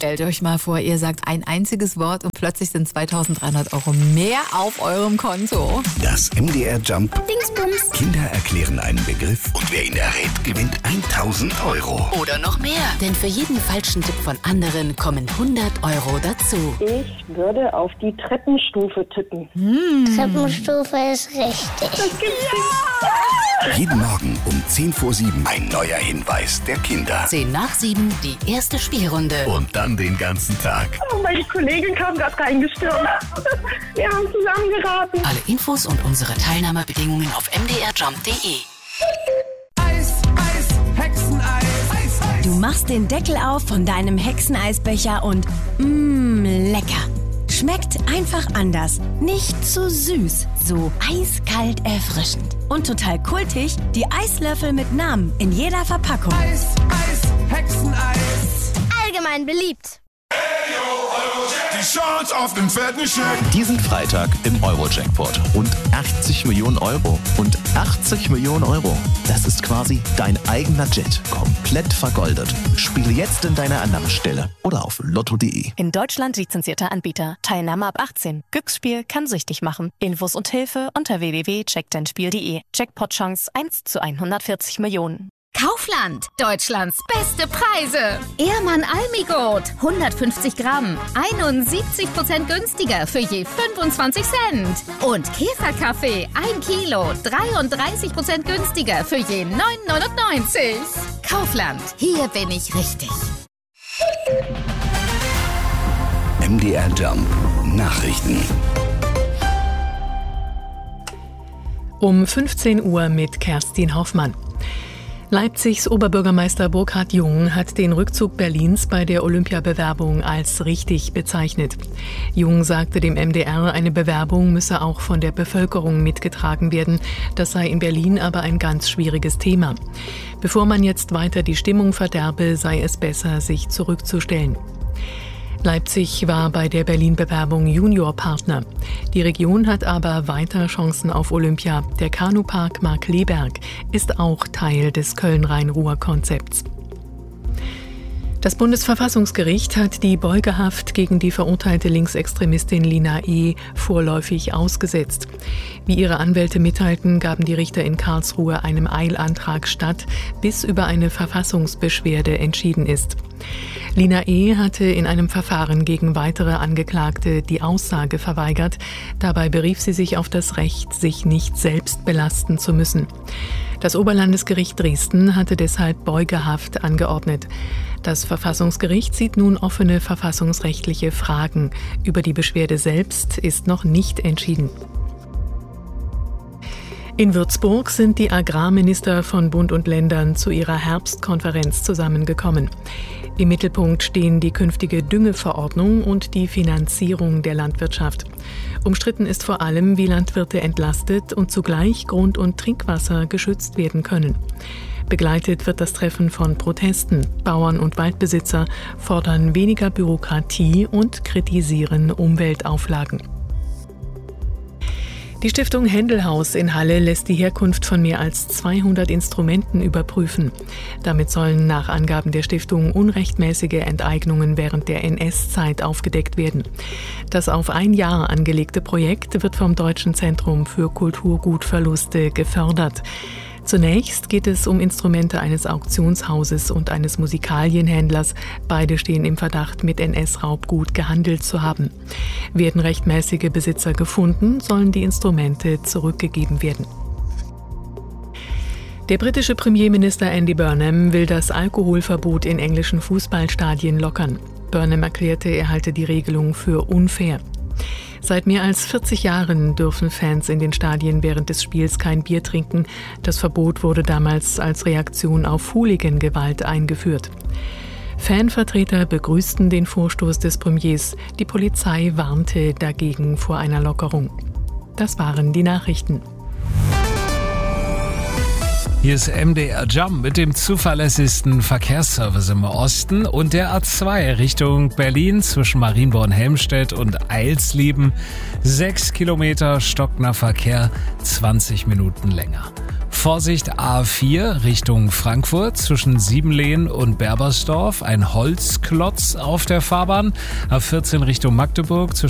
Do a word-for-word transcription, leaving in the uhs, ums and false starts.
Stellt euch mal vor, ihr sagt ein einziges Wort und plötzlich sind zweitausenddreihundert Euro mehr auf eurem Konto. Das M D R Jump Dingsbums. Kinder erklären einen Begriff und wer ihn errät, gewinnt tausend Euro. Oder noch mehr. Denn für jeden falschen Tipp von anderen kommen hundert Euro dazu. Ich würde auf die Treppenstufe tippen. Hm. Treppenstufe ist richtig. Das gibt's ja! Jeden Morgen um zehn vor sieben ein neuer Hinweis der Kinder. zehn nach sieben, die erste Spielrunde. Und dann den ganzen Tag. Oh, meine Kollegin kam gerade reingestürmt. Wir haben zusammen geraten. Alle Infos und unsere Teilnahmebedingungen auf m d r jump punkt d e. Eis, Eis, Hexeneis. Eis, Eis. Du machst den Deckel auf von deinem Hexeneisbecher und mmm, lecker. Schmeckt einfach anders. Nicht zu süß, so eiskalt erfrischend. Und total kultig, die Eislöffel mit Namen in jeder Verpackung. Eis, Eis, Hexeneis. Allgemein beliebt. Die Chance auf den fetten Scheck. Diesen Freitag im Euro-Jackpot. Rund achtzig Millionen Euro. Und achtzig Millionen Euro. Das ist quasi dein eigener Jet. Komplett vergoldet. Spiele jetzt in deiner Annahmestelle oder auf lotto punkt de. In Deutschland lizenzierter Anbieter. Teilnahme ab achtzehn. Glücksspiel kann süchtig machen. Infos und Hilfe unter w w w punkt check dein spiel punkt de. Jackpot-Chance eins zu hundertvierzig Millionen. Kaufland, Deutschlands beste Preise. Ehrmann Almigurt, hundertfünfzig Gramm, einundsiebzig Prozent günstiger für je fünfundzwanzig Cent. Und Käferkaffee, ein Kilo, dreiunddreißig Prozent günstiger für je neun neunundneunzig. Kaufland, hier bin ich richtig. M D R Jump Nachrichten. Um fünfzehn Uhr mit Kerstin Hoffmann. Leipzigs Oberbürgermeister Burkhard Jung hat den Rückzug Berlins bei der Olympiabewerbung als richtig bezeichnet. Jung sagte dem M D R, eine Bewerbung müsse auch von der Bevölkerung mitgetragen werden. Das sei in Berlin aber ein ganz schwieriges Thema. Bevor man jetzt weiter die Stimmung verderbe, sei es besser, sich zurückzustellen. Leipzig war bei der Berlin-Bewerbung Juniorpartner. Die Region hat aber weiter Chancen auf Olympia. Der Kanupark Markkleeberg ist auch Teil des Köln-Rhein-Ruhr-Konzepts. Das Bundesverfassungsgericht hat die Beugehaft gegen die verurteilte Linksextremistin Lina E. vorläufig ausgesetzt. Wie ihre Anwälte mitteilten, gaben die Richter in Karlsruhe einem Eilantrag statt, bis über eine Verfassungsbeschwerde entschieden ist. Lina E. hatte in einem Verfahren gegen weitere Angeklagte die Aussage verweigert. Dabei berief sie sich auf das Recht, sich nicht selbst belasten zu müssen. Das Oberlandesgericht Dresden hatte deshalb Beugehaft angeordnet. Das Verfassungsgericht sieht nun offene verfassungsrechtliche Fragen. Über die Beschwerde selbst ist noch nicht entschieden. In Würzburg sind die Agrarminister von Bund und Ländern zu ihrer Herbstkonferenz zusammengekommen. Im Mittelpunkt stehen die künftige Düngeverordnung und die Finanzierung der Landwirtschaft. Umstritten ist vor allem, wie Landwirte entlastet und zugleich Grund- und Trinkwasser geschützt werden können. Begleitet wird das Treffen von Protesten. Bauern und Waldbesitzer fordern weniger Bürokratie und kritisieren Umweltauflagen. Die Stiftung Händelhaus in Halle lässt die Herkunft von mehr als zweihundert Instrumenten überprüfen. Damit sollen nach Angaben der Stiftung unrechtmäßige Enteignungen während der N S-Zeit aufgedeckt werden. Das auf ein Jahr angelegte Projekt wird vom Deutschen Zentrum für Kulturgutverluste gefördert. Zunächst geht es um Instrumente eines Auktionshauses und eines Musikalienhändlers. Beide stehen im Verdacht, mit N S-Raubgut gehandelt zu haben. Werden rechtmäßige Besitzer gefunden, sollen die Instrumente zurückgegeben werden. Der britische Premierminister Andy Burnham will das Alkoholverbot in englischen Fußballstadien lockern. Burnham erklärte, er halte die Regelung für unfair. Seit mehr als vierzig Jahren dürfen Fans in den Stadien während des Spiels kein Bier trinken. Das Verbot wurde damals als Reaktion auf Hooligan-Gewalt eingeführt. Fanvertreter begrüßten den Vorstoß des Premiers. Die Polizei warnte dagegen vor einer Lockerung. Das waren die Nachrichten. Hier ist M D R Jump mit dem zuverlässigsten Verkehrsservice im Osten und der A zwei Richtung Berlin zwischen Marienborn-Helmstedt und Eilsleben. Sechs Kilometer stockender Verkehr, zwanzig Minuten länger. Vorsicht A vier Richtung Frankfurt zwischen Siebenlehen und Berbersdorf. Ein Holzklotz auf der Fahrbahn. A vierzehn Richtung Magdeburg zwischen